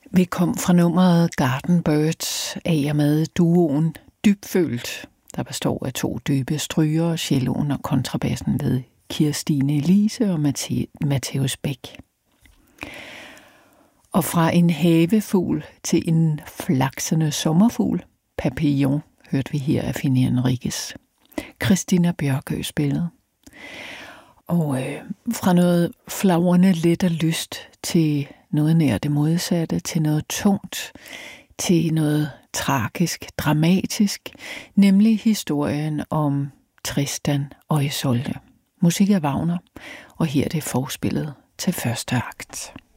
Vi kom fra nummeret Garden Birds af og med duoen Dybfølt, der består af 2 dybe strygere, celloen og kontrabassen ved Kirstine Elise og Matthæus Bæk. Og fra en havefugl til en flaksende sommerfugl, Papillon, hørte vi her af Fini Enriquez. Christina Bjørkøe spillede. Og fra noget flagrende let og lyst til noget nær det modsatte, til noget tungt, til noget tragisk, dramatisk, nemlig historien om Tristan og Isolde. Musik af Wagner, og her er det forspillet til første akt.